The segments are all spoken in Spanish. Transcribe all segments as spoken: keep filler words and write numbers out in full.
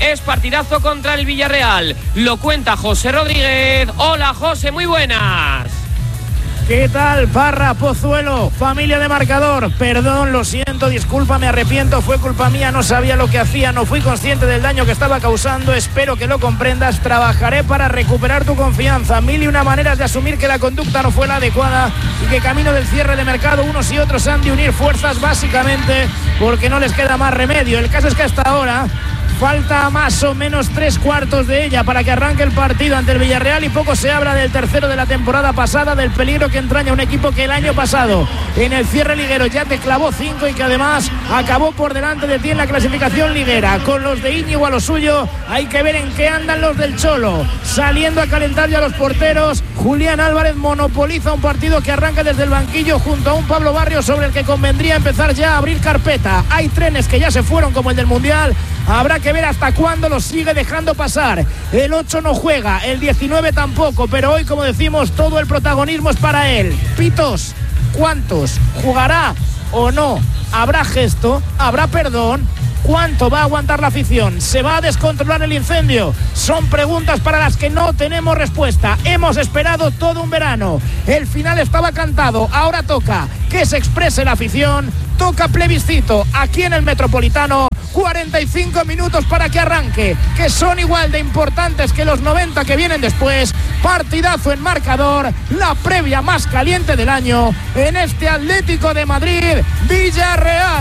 es partidazo contra el Villarreal. Lo cuenta José Rodríguez. Hola José, muy buenas. ¿Qué tal, Parra, Pozuelo, familia de Marcador? Perdón, lo siento, disculpa, me arrepiento, fue culpa mía, no sabía lo que hacía, no fui consciente del daño que estaba causando, espero que lo comprendas, trabajaré para recuperar tu confianza. Mil y una maneras de asumir que la conducta no fue la adecuada y que camino del cierre de mercado unos y otros han de unir fuerzas básicamente porque no les queda más remedio. El caso es que hasta ahora falta más o menos tres cuartos de ella para que arranque el partido ante el Villarreal y poco se habla del tercero de la temporada pasada, del peligro que entraña un equipo que el año pasado en el cierre liguero ya te clavó cinco y que además acabó por delante de ti en la clasificación liguera. Con los de Íñigo a lo suyo, hay que ver en qué andan los del Cholo, saliendo a calentar ya los porteros. Julián Álvarez monopoliza un partido que arranca desde el banquillo junto a un Pablo Barrios sobre el que convendría empezar ya a abrir carpeta. Hay trenes que ya se fueron como el del Mundial, habrá que ver hasta cuándo los sigue dejando pasar. El ocho no juega, el diecinueve tampoco, pero hoy, como decimos, todo el protagonismo es para él. Pitos, ¿cuántos? ¿Jugará o no? ¿Habrá gesto? ¿Habrá perdón? ¿Cuánto va a aguantar la afición? ¿Se va a descontrolar el incendio? Son preguntas para las que no tenemos respuesta. Hemos esperado todo un verano. El final estaba cantado. Ahora toca que se exprese la afición. Toca plebiscito aquí en el Metropolitano. cuarenta y cinco minutos para que arranque, que son igual de importantes que los noventa que vienen después. Partidazo en Marcador, la previa más caliente del año en este Atlético de Madrid Villarreal.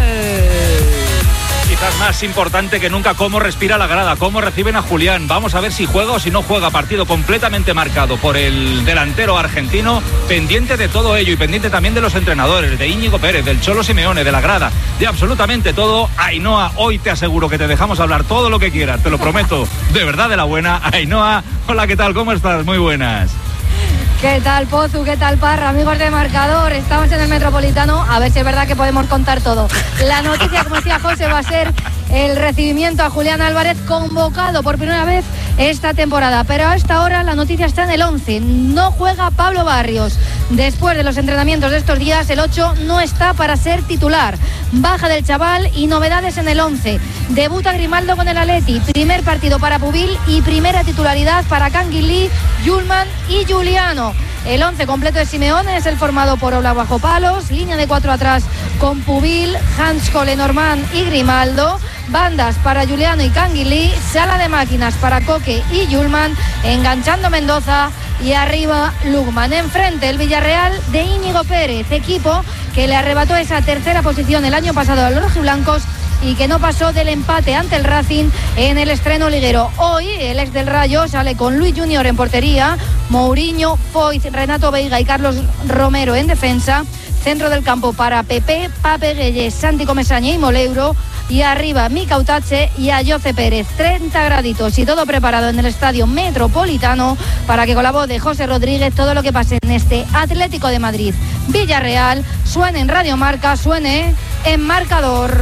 Quizás más importante que nunca cómo respira la grada, cómo reciben a Julián. Vamos a ver si juega o si no juega. Partido completamente marcado por el delantero argentino, pendiente de todo ello y pendiente también de los entrenadores, de Íñigo Pérez, del Cholo Simeone, de la grada, de absolutamente todo. Ainhoa, hoy te aseguro que te dejamos hablar todo lo que quieras, te lo prometo, de verdad, de la buena. Ainhoa, hola, ¿qué tal? ¿Cómo estás? Muy buenas. ¿Qué tal, Pozu? ¿Qué tal, Parra? Amigos de Marcador, estamos en el Metropolitano, a ver si es verdad que podemos contar todo. La noticia, como decía José, va a ser el recibimiento a Julián Álvarez, convocado por primera vez esta temporada, pero a esta hora la noticia está en el once, no juega Pablo Barrios. Después de los entrenamientos de estos días, el ocho no está para ser titular, baja del chaval y novedades en el once. Debuta Grimaldo con el Atleti, primer partido para Pubil y primera titularidad para Canguilí, Yulman y Juliano. El once completo de Simeone es el formado por Oblak bajo palos, línea de cuatro atrás con Pubil, Hansko, Lenormand y Grimaldo, bandas para Juliano y Canguilí, sala de máquinas para Coque y Yulman, enganchando Mendoza y arriba Lugman. Enfrente el Villarreal de Íñigo Pérez, equipo que le arrebató esa tercera posición el año pasado a los rojiblancos y que no pasó del empate ante el Racing en el estreno liguero. Hoy el ex del Rayo sale con Luis Junior en portería, Mourinho, Foyt, Renato Veiga y Carlos Romero en defensa, centro del campo para Pepe, Pape Gueye, Santi Comesaña y Moleiro, y arriba Mika Utache y Ayoce Pérez. Treinta graditos y todo preparado en el Estadio Metropolitano para que con la voz de José Rodríguez todo lo que pase en este Atlético de Madrid Villarreal suene en Radio Marca, suene en Marcador.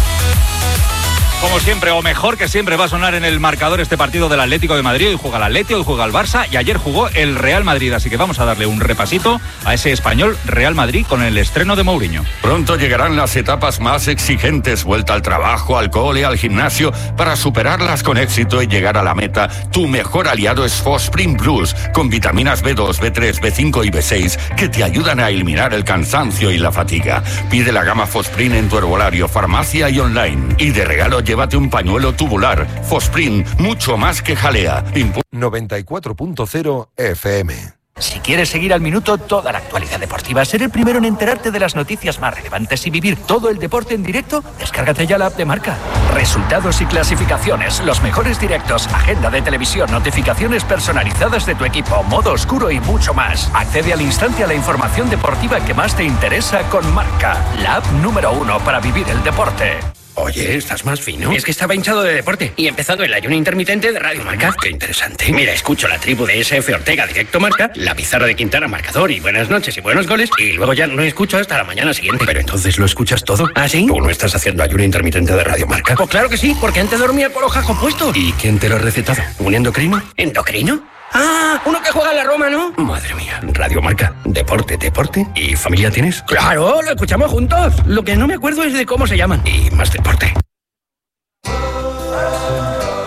Como siempre, o mejor que siempre, va a sonar en el Marcador este partido del Atlético de Madrid. Hoy juega el Atleti, hoy juega el Barça y ayer jugó el Real Madrid. Así que vamos a darle un repasito a ese español Real Madrid con el estreno de Mourinho. Pronto llegarán las etapas más exigentes, vuelta al trabajo, al cole, al gimnasio, para superarlas con éxito y llegar a la meta. Tu mejor aliado es Fosprint Plus, con vitaminas B dos, B tres, B cinco y B seis que te ayudan a eliminar el cansancio y la fatiga. Pide la gama Fosprint en tu herbolario, farmacia y online. Y de regalo llévate un pañuelo tubular. Fosprint, mucho más que jalea. Impu- noventa y cuatro punto cero F M. Si quieres seguir al minuto toda la actualidad deportiva, ser el primero en enterarte de las noticias más relevantes y vivir todo el deporte en directo, descárgate ya la app de Marca. Resultados y clasificaciones, los mejores directos, agenda de televisión, notificaciones personalizadas de tu equipo, modo oscuro y mucho más. Accede al instante a la información deportiva que más te interesa con Marca, la app número uno para vivir el deporte. Oye, ¿estás más fino? Es que estaba hinchado de deporte y he empezado el ayuno intermitente de Radio Marca. Qué interesante. Mira, escucho la tribu de S F Ortega, Directo Marca, la pizarra de Quintana, Marcador y Buenas noches y buenos goles, y luego ya no escucho hasta la mañana siguiente. Pero entonces lo escuchas todo. ¿Ah, sí? ¿Tú no estás haciendo ayuno intermitente de Radio Marca? Pues claro que sí, porque antes dormía con los jajos puestos. ¿Y quién te lo ha recetado? ¿Un endocrino? ¿Endocrino? Ah, uno que juega en la Roma, ¿no? Madre mía. Radio Marca, deporte, deporte. ¿Y familia tienes? Claro, lo escuchamos juntos. Lo que no me acuerdo es de cómo se llaman. Y más deporte.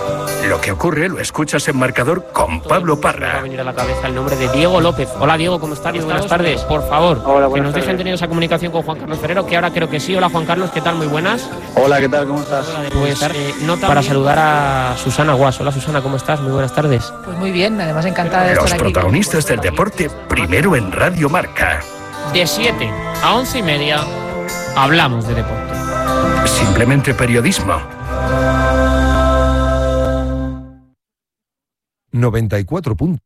Lo que ocurre lo escuchas en Marcador con Pablo Parra. Me va a venir a la cabeza el nombre de Diego López. Hola Diego, ¿cómo estás? Buenas tardes. Por favor, Hola, que nos tardes. dejen tener esa comunicación con Juan Carlos Ferrero, que ahora creo que sí. Hola Juan Carlos, ¿qué tal? Muy buenas. Hola, ¿qué tal? ¿Cómo estás? Pues eh, nota para saludar a Susana Guas. Hola Susana, ¿cómo estás? Muy buenas tardes. Pues muy bien, además encantada de Los estar aquí. protagonistas del deporte, primero en Radio Marca. De siete a once y media hablamos de deporte. Simplemente periodismo. noventa y cuatro puntos.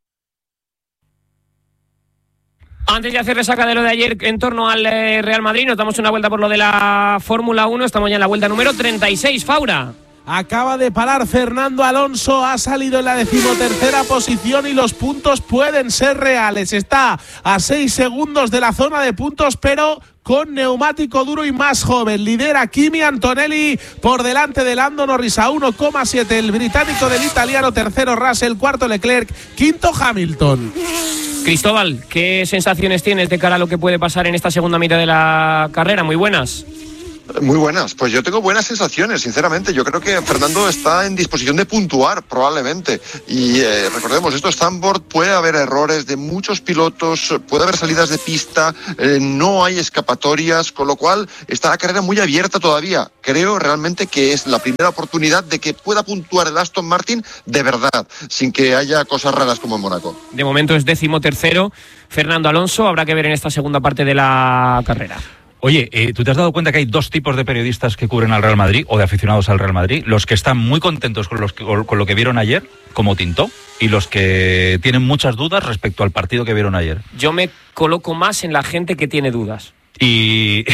Antes de hacer resaca de lo de ayer en torno al eh, Real Madrid, nos damos una vuelta por lo de la Fórmula uno. Estamos ya en la vuelta número treinta y seis, Faura. Acaba de parar Fernando Alonso, ha salido en la decimotercera posición y los puntos pueden ser reales. Está a seis segundos de la zona de puntos, pero con neumático duro y más joven. Lidera Kimi Antonelli por delante de Lando Norris a uno coma siete. El británico del italiano, tercero Russell, cuarto Leclerc, quinto Hamilton. Cristóbal, ¿qué sensaciones tienes de cara a lo que puede pasar en esta segunda mitad de la carrera? Muy buenas. Muy buenas, pues yo tengo buenas sensaciones, sinceramente. Yo creo que Fernando está en disposición de puntuar, probablemente. Y eh, recordemos, esto es Zandvoort, puede haber errores de muchos pilotos, puede haber salidas de pista, eh, no hay escapatorias, con lo cual está la carrera muy abierta todavía. Creo realmente que es la primera oportunidad de que pueda puntuar el Aston Martin de verdad, sin que haya cosas raras como en Mónaco. De momento es décimo tercero Fernando Alonso, habrá que ver en esta segunda parte de la carrera. Oye, eh, ¿tú te has dado cuenta que hay dos tipos de periodistas que cubren al Real Madrid o de aficionados al Real Madrid? Los que están muy contentos con, los que, con lo que vieron ayer, como Tintó, y los que tienen muchas dudas respecto al partido que vieron ayer. Yo me coloco más en la gente que tiene dudas. Y...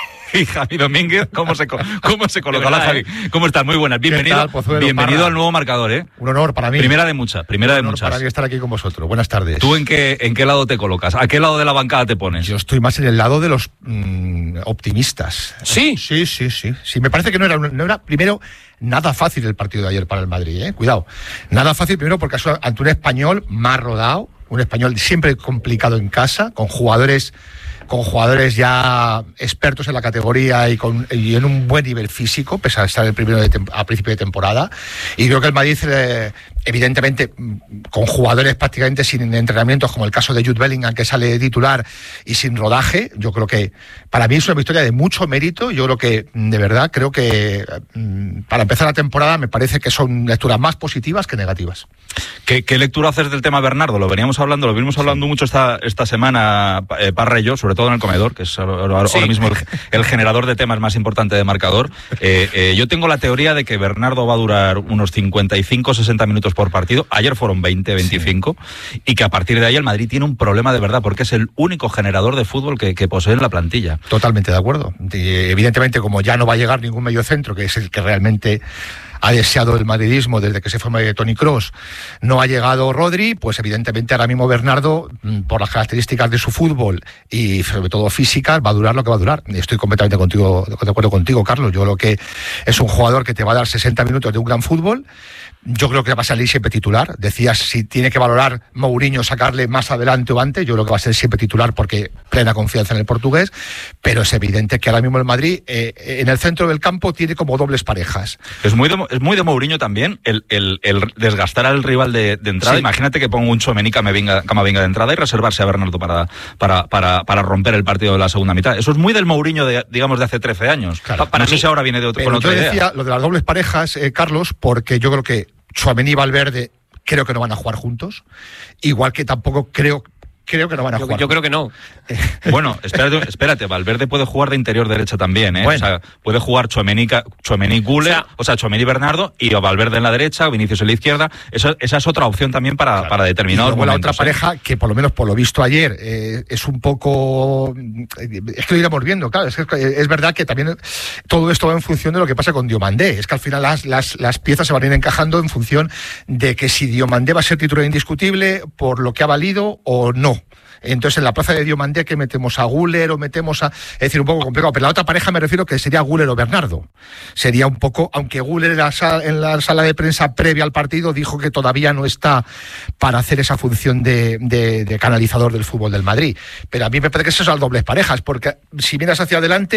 Y Javi Domínguez, ¿cómo se, cómo se coloca? Verdad, Hola, Javi. ¿eh? ¿Cómo estás? Muy buenas. Bienvenido, tal, Pozuelo, bienvenido Parra? al nuevo marcador, ¿eh? Un honor para mí. Primera de muchas, primera Un de honor muchas. para mí estar aquí con vosotros. Buenas tardes. ¿Tú en qué, en qué lado te colocas? ¿A qué lado de la bancada te pones? Yo estoy más en el lado de los mmm, optimistas. ¿Sí? Sí, sí, sí. Sí, me parece que no era, no era, primero, nada fácil el partido de ayer para el Madrid, ¿eh? Cuidado. Nada fácil, primero, porque ante un español más rodado, un español siempre complicado en casa, con jugadores... con jugadores ya expertos en la categoría y, con, y en un buen nivel físico, pese a estar el primero de a principio de temporada. Y creo que el Madrid, eh, evidentemente, con jugadores prácticamente sin entrenamientos, como el caso de Jude Bellingham, que sale de titular y sin rodaje, yo creo que para mí es una victoria de mucho mérito. Yo creo que, de verdad, creo que para empezar la temporada me parece que son lecturas más positivas que negativas. ¿Qué, qué lectura haces del tema Bernardo? Lo veníamos hablando, lo venimos hablando sí. mucho esta, esta semana, eh, Parra y yo, sobre todo en el comedor, que es ahora, sí. ahora mismo el, el generador de temas más importante de Marcador. Eh, eh, yo tengo la teoría de que Bernardo va a durar unos cincuenta y cinco sesenta minutos por partido. Ayer fueron veinte veinticinco sí. y que a partir de ahí el Madrid tiene un problema de verdad, porque es el único generador de fútbol que, que posee en la plantilla. Totalmente de acuerdo. Y, evidentemente, como ya no va a llegar ningún mediocentro, que es el que realmente ha deseado el madridismo desde que se fue Toni Kroos, no ha llegado Rodri, pues evidentemente ahora mismo Bernardo, por las características de su fútbol y sobre todo físicas, va a durar lo que va a durar. Estoy completamente contigo, de acuerdo contigo, Carlos. Yo creo que es un jugador que te va a dar sesenta minutos de un gran fútbol. Yo creo que va a salir siempre titular. Decías si tiene que valorar Mourinho sacarle más adelante o antes. Yo creo que va a ser siempre titular porque plena confianza en el portugués. Pero es evidente que ahora mismo el Madrid eh, en el centro del campo tiene como dobles parejas. Es muy de, es muy de Mourinho también el, el, el desgastar al rival de, de entrada. Sí. Imagínate que pongo un Tchouaméni Camavinga, Camavinga de entrada y reservarse a Bernardo para, para, para, para romper el partido de la segunda mitad. Eso es muy del Mourinho de, digamos, de hace trece años. Claro. Pa, para no sé si ahora viene de otro, con otra yo idea. Decía lo de las dobles parejas, eh, Carlos, porque yo creo que Tchouaméni y Valverde creo que no van a jugar juntos, igual que tampoco creo creo que no van a yo, jugar. Yo creo que no. Bueno, espérate, espérate, Valverde puede jugar de interior derecha también, ¿eh? Bueno. O sea, puede jugar Tchouaméni, Tchouaméni Güler, o sea, o sea, Tchouaméni Bernardo y Valverde en la derecha, Vinicius en la izquierda. Eso, esa es otra opción también para, claro. para determinados momentos. La otra pareja ¿eh? que por lo menos por lo visto ayer eh, es un poco, es que lo iremos viendo, claro, es, que es verdad que también todo esto va en función de lo que pasa con Diomandé. Es que al final las, las, las piezas se van a ir encajando en función de que si Diomandé va a ser titular indiscutible por lo que ha valido o no. Entonces en la plaza de Diomandé que metemos a Güler o metemos a... Es decir, un poco complicado, pero la otra pareja me refiero que sería Güler o Bernardo. Sería un poco, aunque Güler en la, sala, en la sala de prensa previa al partido dijo que todavía no está para hacer esa función de, de, de canalizador del fútbol del Madrid. Pero a mí me parece que esas son las dobles parejas, porque si miras hacia adelante...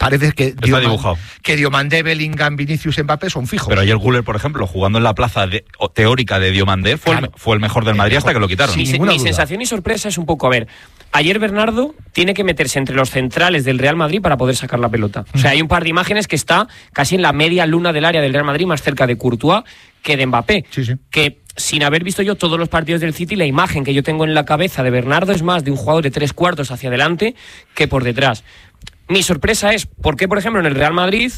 parece que Está dibujado. que Diomandé, Bellingham, Vinicius, Mbappé son fijos. Pero ayer Güler, por ejemplo, jugando en la plaza de, teórica de Diomandé, fue, claro. el, fue el mejor del Madrid hasta que lo quitaron. Mi, mi sensación y sorpresa es un poco, a ver, ayer Bernardo tiene que meterse entre los centrales del Real Madrid para poder sacar la pelota. O sea, hay un par de imágenes que está casi en la media luna del área del Real Madrid, más cerca de Courtois que de Mbappé. Sí, sí. Que sin haber visto yo todos los partidos del City, la imagen que yo tengo en la cabeza de Bernardo es más de un jugador de tres cuartos hacia adelante que por detrás. Mi sorpresa es, ¿por qué, por ejemplo, en el Real Madrid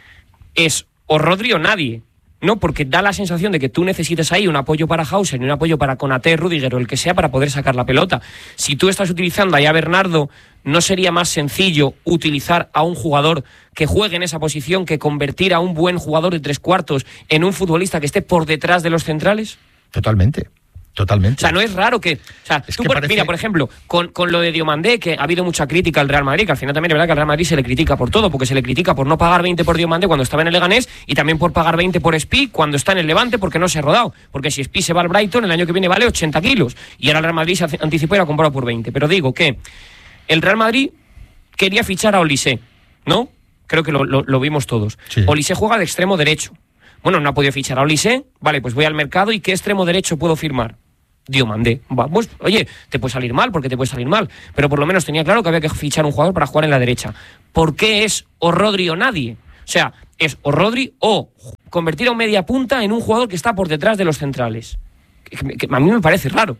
es o Rodri o nadie? No, porque da la sensación de que tú necesites ahí un apoyo para Hausen y un apoyo para Konaté, Rüdiger o el que sea para poder sacar la pelota. Si tú estás utilizando ahí a Bernardo, ¿no sería más sencillo utilizar a un jugador que juegue en esa posición que convertir a un buen jugador de tres cuartos en un futbolista que esté por detrás de los centrales? Totalmente. Totalmente. O sea, no es raro que... O sea, es tú que por, parece... Mira, por ejemplo, con, con lo de Diomandé, que ha habido mucha crítica al Real Madrid, que al final también es verdad que al Real Madrid se le critica por todo, porque se le critica por no pagar veinte por Diomandé cuando estaba en el Leganés y también por pagar veinte por Spi cuando está en el Levante porque no se ha rodado. Porque si Spi se va al Brighton, el año que viene vale ochenta kilos. Y ahora el Real Madrid se anticipó y la ha comprado por veinte. Pero digo que el Real Madrid quería fichar a Olise, ¿no? Creo que lo, lo, lo vimos todos. Sí. Olise juega de extremo derecho. Bueno, no ha podido fichar a Olise. Vale, pues voy al mercado y ¿qué extremo derecho puedo firmar? Diomandé. Vamos, oye, te puede salir mal porque te puede salir mal, pero por lo menos tenía claro que había que fichar un jugador para jugar en la derecha. ¿Por qué es o Rodri o nadie? O sea, es o Rodri o convertir a un media punta en un jugador que está por detrás de los centrales. Que, que a mí me parece raro.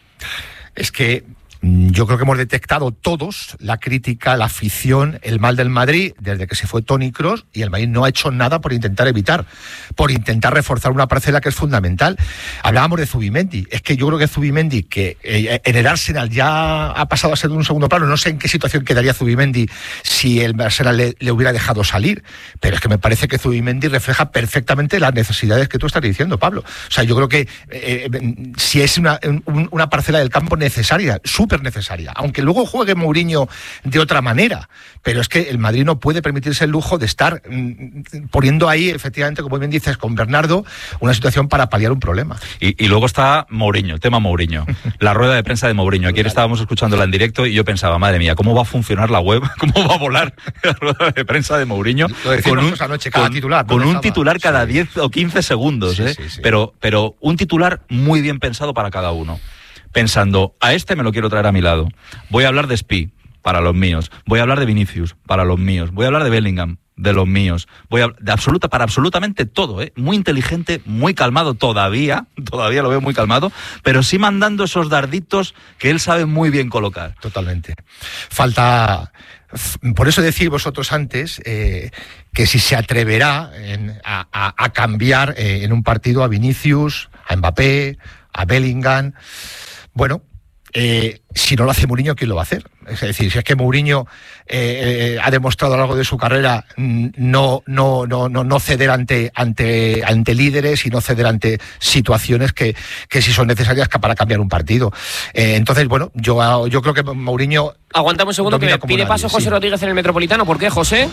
Es que yo creo que hemos detectado todos la crítica, la afición, el mal del Madrid desde que se fue Toni Kroos y el Madrid no ha hecho nada por intentar evitar, por intentar reforzar una parcela que es fundamental. Hablábamos de Zubimendi, es que yo creo que Zubimendi, que eh, en el Arsenal ya ha pasado a ser de un segundo plano, no sé en qué situación quedaría Zubimendi si el Arsenal le, le hubiera dejado salir, pero es que me parece que Zubimendi refleja perfectamente las necesidades que tú estás diciendo, Pablo. O sea, yo creo que eh, si es una, un, una parcela del campo necesaria, súper necesaria, aunque luego juegue Mourinho de otra manera, pero es que el Madrid no puede permitirse el lujo de estar mmm, poniendo ahí, efectivamente, como bien dices, con Bernardo, una situación para paliar un problema. Y, y luego está Mourinho, el tema Mourinho, la rueda de prensa de Mourinho. Ayer estábamos escuchándola en directo y yo pensaba, madre mía, ¿cómo va a funcionar la web? ¿Cómo va a volar la rueda de prensa de Mourinho? Con un, anoche, cada con, titular, con un titular cada sí. diez o quince segundos, sí, ¿eh? Sí, sí. Pero, pero un titular muy bien pensado para cada uno. Pensando, a este me lo quiero traer a mi lado. Voy a hablar de Spi, para los míos. Voy a hablar de Vinicius, para los míos. Voy a hablar de Bellingham, de los míos. Voy a de absoluta para absolutamente todo, ¿eh? Muy inteligente, muy calmado todavía, todavía lo veo muy calmado, pero sí mandando esos darditos que él sabe muy bien colocar. Totalmente. Falta... Por eso decís vosotros antes eh, que si se atreverá en, a, a, a cambiar eh, en un partido a Vinicius, a Mbappé, a Bellingham... Bueno, eh, si no lo hace Mourinho, ¿quién lo va a hacer? Es decir, si es que Mourinho eh, eh, ha demostrado a lo largo de su carrera no, no, no, no, no ceder ante, ante, ante líderes y no ceder ante situaciones que, que sí son necesarias para cambiar un partido. Eh, entonces, bueno, yo, yo creo que Mourinho... Aguantamos un segundo que me pide nadie, paso José sí. Rodríguez en el Metropolitano. ¿Por qué, José?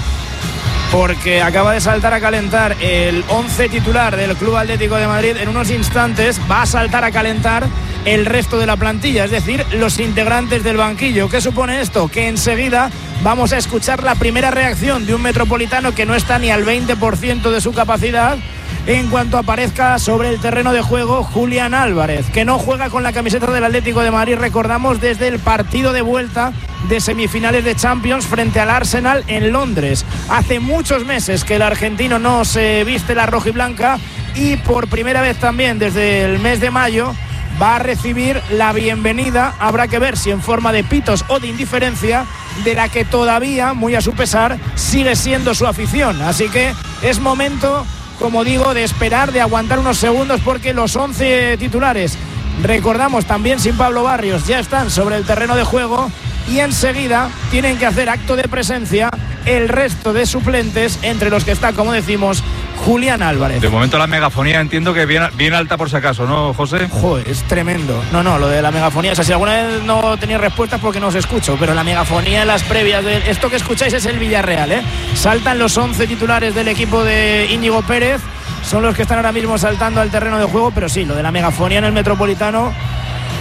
Porque acaba de saltar a calentar el once titular del Club Atlético de Madrid. En unos instantes va a saltar a calentar el resto de la plantilla, es decir, los integrantes del banquillo. ¿Qué supone esto? Que enseguida vamos a escuchar la primera reacción de un Metropolitano que no está ni al veinte por ciento de su capacidad en cuanto aparezca sobre el terreno de juego Julián Álvarez, que no juega con la camiseta del Atlético de Madrid, recordamos, desde el partido de vuelta de semifinales de Champions frente al Arsenal en Londres. Hace muchos meses que el argentino no se viste la rojiblanca y por primera vez también desde el mes de mayo va a recibir la bienvenida, habrá que ver si en forma de pitos o de indiferencia, de la que todavía, muy a su pesar, sigue siendo su afición. Así que es momento, como digo, de esperar, de aguantar unos segundos, porque los once titulares, recordamos, también sin Pablo Barrios, ya están sobre el terreno de juego y enseguida tienen que hacer acto de presencia el resto de suplentes, entre los que está, como decimos, Julián Álvarez. De momento la megafonía entiendo que bien, bien alta por si acaso, ¿no, José? Joder, es tremendo. No, no, lo de la megafonía, o sea, si alguna vez no tenéis respuestas porque no os escucho, pero la megafonía en las previas de esto que escucháis es el Villarreal, ¿eh? Saltan los once titulares del equipo de Íñigo Pérez, son los que están ahora mismo saltando al terreno de juego, pero sí, lo de la megafonía en el Metropolitano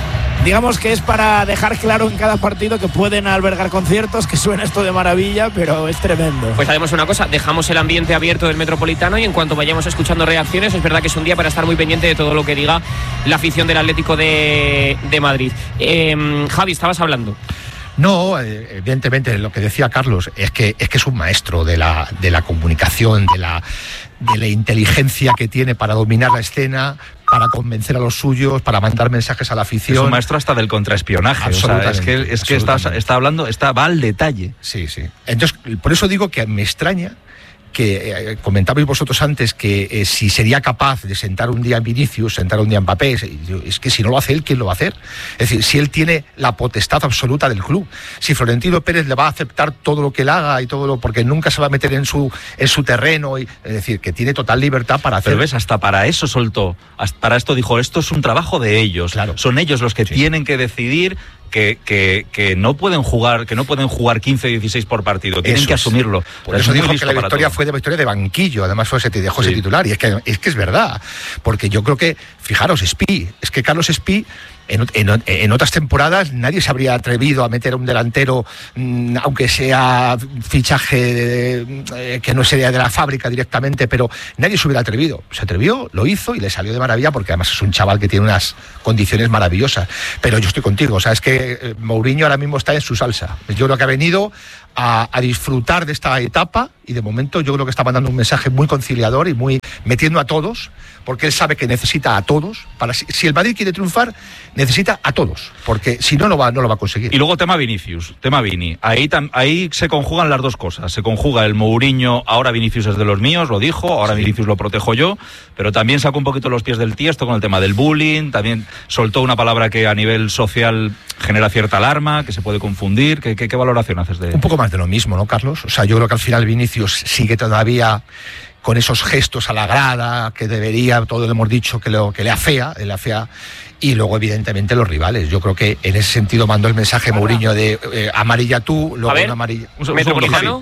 digamos que es para dejar claro en cada partido que pueden albergar conciertos, que suena esto de maravilla, pero es tremendo. Pues haremos una cosa, dejamos el ambiente abierto del Metropolitano y en cuanto vayamos escuchando reacciones, es verdad que es un día para estar muy pendiente de todo lo que diga la afición del Atlético de, de Madrid. Eh, Javi, estabas hablando. No, evidentemente lo que decía Carlos es que es que es un maestro de la de la comunicación, de la de la inteligencia que tiene para dominar la escena, para convencer a los suyos, para mandar mensajes a la afición. Es un maestro hasta del contraespionaje. O sea, es que es que está, está hablando, está va al detalle. Sí, sí. Entonces, por eso digo que me extraña que eh, comentabais vosotros antes que eh, si sería capaz de sentar un día en Vinicius, sentar un día en Mbappé, es, es que si no lo hace él, ¿quién lo va a hacer? Es decir, si él tiene la potestad absoluta del club, si Florentino Pérez le va a aceptar todo lo que él haga y todo lo, porque nunca se va a meter en su en su terreno, y, es decir, que tiene total libertad para hacer. Pero ves, hasta para eso soltó, hasta para esto dijo, esto es un trabajo de ellos, claro. Son ellos los que sí. tienen que decidir. Que, que, que no pueden jugar que no pueden jugar quince, dieciséis por partido, tienen eso que asumirlo. Por eso dijo que la victoria fue de victoria de banquillo, además fue, se te dejó sí. ese titular, y es que, es que es verdad, porque yo creo que, fijaros, Espí, es que Carlos Espí En, en, en otras temporadas nadie se habría atrevido a meter a un delantero, mmm, aunque sea fichaje eh, que no sería de la fábrica directamente, pero nadie se hubiera atrevido. Se atrevió, lo hizo y le salió de maravilla, porque además es un chaval que tiene unas condiciones maravillosas. Pero yo estoy contigo, o sea, es que eh, Mourinho ahora mismo está en su salsa. Yo creo que ha venido a, a disfrutar de esta etapa y de momento yo creo que está mandando un mensaje muy conciliador y muy metiendo a todos, porque él sabe que necesita a todos. Para si, si el Madrid quiere triunfar, necesita a todos, porque si no, no, va, no lo va a conseguir. Y luego tema Vinicius, tema Vini. Ahí, tam, ahí se conjugan las dos cosas. Se conjuga el Mourinho, ahora Vinicius es de los míos, lo dijo, ahora sí. Vinicius lo protejo yo, pero también sacó un poquito los pies del tiesto con el tema del bullying, también soltó una palabra que a nivel social genera cierta alarma, que se puede confundir. ¿Qué, qué, qué valoración haces de...? Un poco más de lo mismo, ¿no, Carlos? O sea, yo creo que al final Vinicius sigue todavía con esos gestos a la grada, que debería, todo lo hemos dicho, que, lo, que le afea, le afea, y luego evidentemente los rivales. Yo creo que en ese sentido mandó el mensaje Hola. Mourinho de eh, amarilla tú, luego una amarilla... Un, un segundo,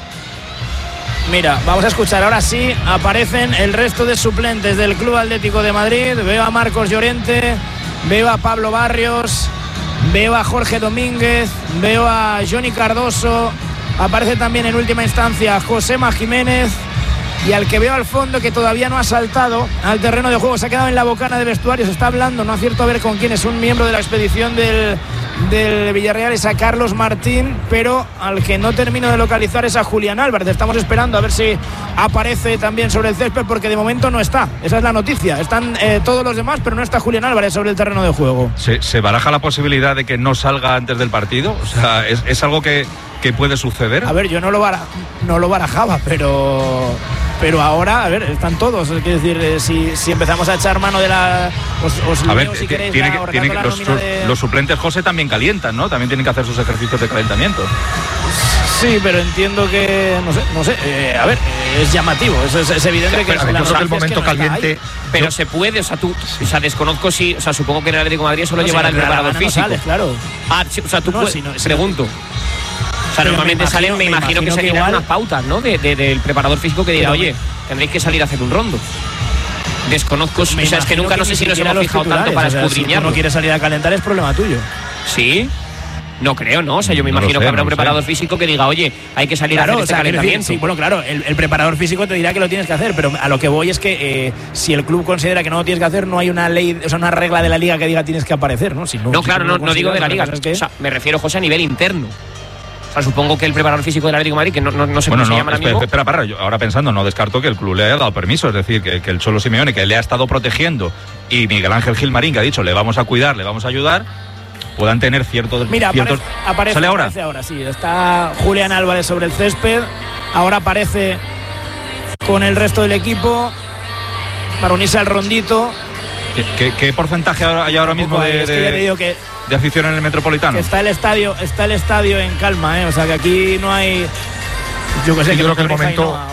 Mira, vamos a escuchar, ahora sí, aparecen el resto de suplentes del Club Atlético de Madrid. Veo a Marcos Llorente, veo a Pablo Barrios, veo a Jorge Domínguez, veo a Johnny Cardoso, aparece también en última instancia Josema Jiménez, y al que veo al fondo, que todavía no ha saltado al terreno de juego, se ha quedado en la bocana de vestuarios, está hablando, no acierto a ver con quién, es un miembro de la expedición del, del Villarreal, es a Carlos Martín, pero al que no termino de localizar es a Julián Álvarez. Estamos esperando a ver si aparece también sobre el césped, porque de momento no está, esa es la noticia, están eh, todos los demás, pero no está Julián Álvarez sobre el terreno de juego. ¿Se, se baraja la posibilidad de que no salga antes del partido? O sea, ¿es, es algo que, que puede suceder? A ver, yo no lo, bara, no lo barajaba, pero... Pero ahora, a ver, están todos. Es decir, eh, si, si empezamos a echar mano de la... Os, os a ver, si queréis, tiene, la, tiene, la los, de... los suplentes, José, también calientan, ¿no? También tienen que hacer sus ejercicios de calentamiento. Sí, pero entiendo que, no sé, no sé, eh, a ver, eh, es llamativo, es, es, es evidente que... Pero, es, yo creo que el momento que no caliente... Pero yo... se puede, o sea, tú, o sea, desconozco si, o sea, supongo que en el Atlético de Madrid solo no, llevará si el preparador físico. No sale, claro. Ah, o sea, tú no, puedes, si no, si pregunto. O sea, pero normalmente me imagino, salen, me imagino, me imagino que seguirán igual... unas pautas, ¿no? De, de, del preparador físico que dirá, oye, tendréis que salir a hacer un rondo. Desconozco, pues o sea, es que nunca, que no sé si nos hemos fijado tanto para o sea, escudriñarlo. Si no quieres salir a calentar es problema tuyo. ¿Sí? No creo, ¿no? O sea, yo me no imagino sé, que habrá no un preparador sé. físico que diga, oye, hay que salir claro, a hacer este o sea, calentamiento. Decir, sí, bueno, claro, el, el preparador físico te dirá que lo tienes que hacer, pero a lo que voy es que eh, si el club considera que no lo tienes que hacer, no hay una ley, o sea, una regla de la liga que diga tienes que aparecer, ¿no? Si no, no si claro, no, no, no digo de la liga. Es que... O sea, me refiero, José, a nivel interno. O sea, supongo que el preparador físico del Atlético de Madrid, que no, no, no sé bueno, cómo no, se llama ahora espera, mismo. Espera, para, yo ahora pensando, no descarto que el club le haya dado permiso, es decir, que, que el Cholo Simeone, que le ha estado protegiendo, y Miguel Ángel Gilmarín, que ha dicho, le vamos a cuidar, le vamos a ayudar, puedan tener ciertos... Mira, ciertos... aparece, aparece, ¿Sale ahora? aparece ahora, sí. Está Julián Álvarez sobre el césped, ahora aparece con el resto del equipo para unirse al rondito. ¿Qué, qué, qué porcentaje hay ahora mismo de, es que de, ya te digo que, de afición en el Metropolitano? Que está el estadio, está el estadio en calma, ¿eh? O sea que aquí no hay... Yo que sé, sí, que yo creo que el momento...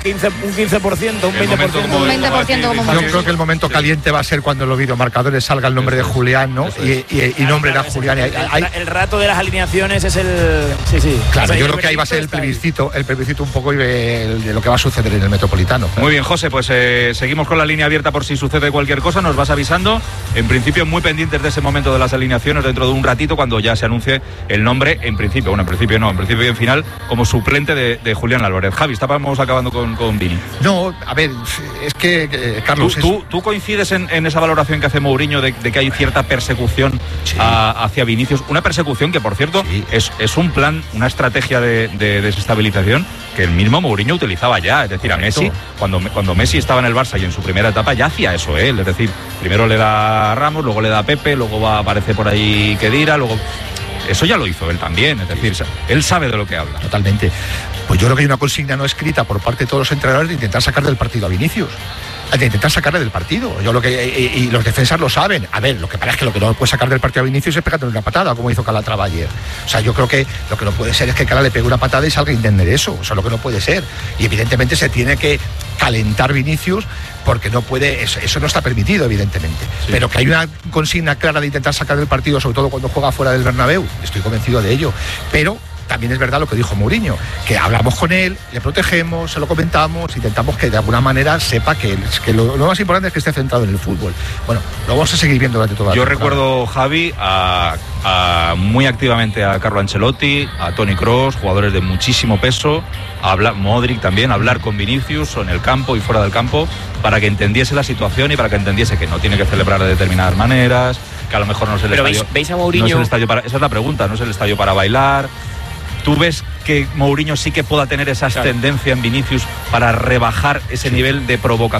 quince, un quince por ciento, un veinte por ciento. Un veinte por ciento como Yo creo que el momento caliente va a ser cuando en los videomarcadores salga el nombre de Julián, ¿no? Y, y, y nombren a Julián. El, el, el rato de las alineaciones es el... Sí, sí. Claro, o sea, yo creo que ahí va a ser el plebiscito, el plebiscito un poco de lo que va a suceder en el Metropolitano. Claro. Muy bien, José, pues eh, seguimos con la línea abierta por si sucede cualquier cosa, nos vas avisando. En principio, muy pendientes de ese momento de las alineaciones dentro de un ratito, cuando ya se anuncie el nombre, en principio, bueno, en principio no, en principio y en final, como suplente de, de Julián Álvarez. Javi, estábamos acabando con, con Vini. No, a ver, es que, eh, Carlos... ¿Tú, tú, ¿Tú coincides en, en esa valoración que hace Mourinho de, de que hay cierta persecución sí. a, hacia Vinicius? Una persecución que, por cierto, sí. es, es un plan, una estrategia de, de desestabilización que el mismo Mourinho utilizaba ya. Es decir, Correcto. a Messi, cuando, cuando Messi estaba en el Barça y en su primera etapa, ya hacía eso él. Es decir, primero le da a Ramos, luego le da a Pepe, luego va, aparece por ahí Khedira, luego... Eso ya lo hizo él también, es decir, él sabe de lo que habla. Totalmente. Pues yo creo que hay una consigna no escrita por parte de todos los entrenadores de intentar sacar del partido a Vinicius. De intentar sacarle del partido. Yo lo que y, y los defensas lo saben. A ver, lo que pasa es que lo que no puede sacar del partido a Vinicius es pegándole una patada, como hizo Calatrava ayer. O sea, yo creo que lo que no puede ser es que Cala le pegue una patada y salga indemne de eso. O sea, lo que no puede ser. Y evidentemente se tiene que calentar Vinicius porque no puede, eso, eso no está permitido, evidentemente. Sí. Pero que hay una consigna clara de intentar sacar del partido, sobre todo cuando juega fuera del Bernabéu, estoy convencido de ello. Pero también es verdad lo que dijo Mourinho, que hablamos con él, le protegemos, se lo comentamos, intentamos que de alguna manera sepa que, que lo, lo más importante es que esté centrado en el fútbol. Bueno, lo vamos a seguir viendo durante toda la Yo temporada. recuerdo, Javi, a, a, muy activamente a Carlo Ancelotti, a Toni Kroos, jugadores de muchísimo peso, a hablar, Modric también, a hablar con Vinicius en el campo y fuera del campo, para que entendiese la situación y para que entendiese que no tiene que celebrar de determinadas maneras, que a lo mejor no es el Pero estadio... ¿veis, ¿veis a Mourinho? No es el estadio para, esa es la pregunta, no es el estadio para bailar. ¿Tú ves que Mourinho sí que pueda tener esa ascendencia en Vinicius para rebajar ese nivel de provocación?